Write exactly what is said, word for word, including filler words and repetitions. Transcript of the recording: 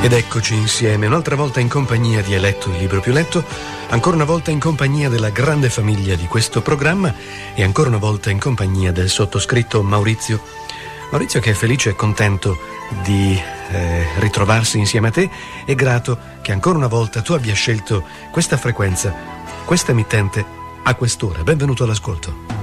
Ed eccoci insieme, un'altra volta in compagnia di Eletto, il libro più letto, ancora una volta in compagnia della grande famiglia di questo programma e ancora una volta in compagnia del sottoscritto Maurizio. Maurizio che è felice e contento di eh, ritrovarsi insieme a te e grato che ancora una volta tu abbia scelto questa frequenza, questa emittente a quest'ora. Benvenuto all'ascolto.